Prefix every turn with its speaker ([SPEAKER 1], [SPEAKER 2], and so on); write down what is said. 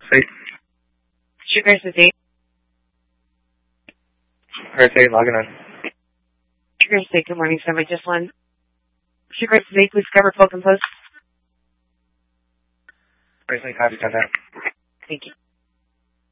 [SPEAKER 1] State.
[SPEAKER 2] Sugar State.
[SPEAKER 1] State, logging on.
[SPEAKER 2] Sugar State, good morning, sir. Just one. Sugar State, please cover full compose.
[SPEAKER 1] State, copy, contact.
[SPEAKER 2] Thank you.